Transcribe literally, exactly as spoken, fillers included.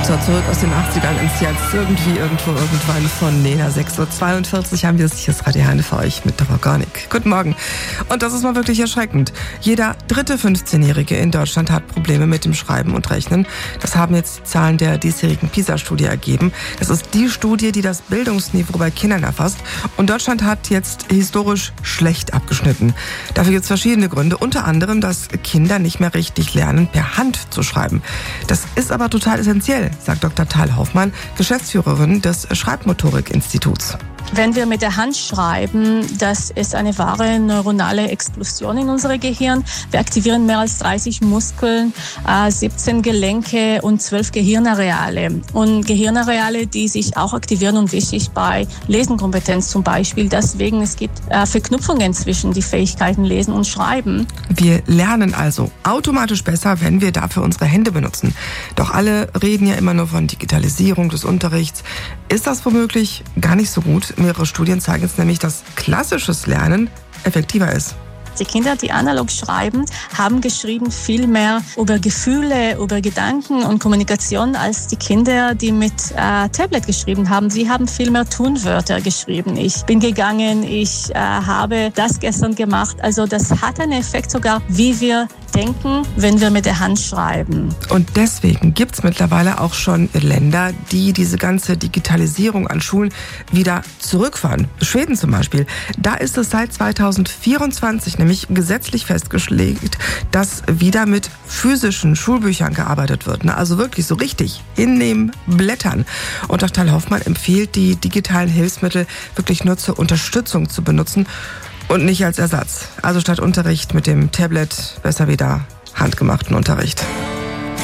So, zurück aus den achtzigern ins Jetzt, irgendwie, irgendwo, irgendwann von Nena. sechs Uhr zweiundvierzig haben wir es. Hier ist Radio Herne für euch mit der Organik. Guten Morgen. Und das ist mal wirklich erschreckend. Jeder dritte fünfzehnjährige in Deutschland hat Probleme mit dem Schreiben und Rechnen. Das haben jetzt die Zahlen der diesjährigen PISA-Studie ergeben. Das ist die Studie, die das Bildungsniveau bei Kindern erfasst. Und Deutschland hat jetzt historisch schlecht abgeschnitten. Dafür gibt es verschiedene Gründe. Unter anderem, dass Kinder nicht mehr richtig lernen, per Hand zu schreiben. Das ist aber total essentiell, sagt Doktor Tal Hoffmann, Geschäftsführerin des Schreibmotorik-Instituts. Wenn wir mit der Hand schreiben, das ist eine wahre neuronale Explosion in unserem Gehirn. Wir aktivieren mehr als dreißig Muskeln, siebzehn Gelenke und zwölf Gehirnareale. Und Gehirnareale, die sich auch aktivieren und wichtig bei Lesenkompetenz zum Beispiel. Deswegen, es gibt Verknüpfungen zwischen die Fähigkeiten Lesen und Schreiben. Wir lernen also automatisch besser, wenn wir dafür unsere Hände benutzen. Doch alle reden ja immer nur von Digitalisierung des Unterrichts. Ist das womöglich gar nicht so gut? Mehrere Studien zeigen jetzt nämlich, dass klassisches Lernen effektiver ist. Die Kinder, die analog schreiben, haben geschrieben viel mehr über Gefühle, über Gedanken und Kommunikation als die Kinder, die mit äh, Tablet geschrieben haben. Sie haben viel mehr Tunwörter geschrieben. Ich bin gegangen, ich äh, habe das gestern gemacht. Also das hat einen Effekt sogar, wie wir denken, wenn wir mit der Hand schreiben. Und deswegen gibt es mittlerweile auch schon Länder, die diese ganze Digitalisierung an Schulen wieder zurückfahren. Schweden zum Beispiel. Da ist es seit zweitausendvierundzwanzig nämlich gesetzlich festgelegt, dass wieder mit physischen Schulbüchern gearbeitet wird. Also wirklich so richtig hinnehmen, blättern. Und Doktor Tal Hoffmann empfiehlt, die digitalen Hilfsmittel wirklich nur zur Unterstützung zu benutzen und nicht als Ersatz. Also statt Unterricht mit dem Tablet besser wieder handgemachten Unterricht.